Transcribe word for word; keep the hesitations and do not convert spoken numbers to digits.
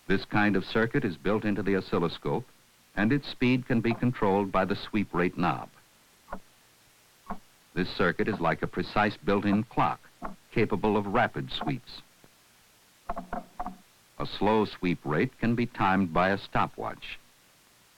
This kind of circuit is built into the oscilloscope, and its speed can be controlled by the sweep rate knob. This circuit is like a precise built-in clock, capable of rapid sweeps. A slow sweep rate can be timed by a stopwatch.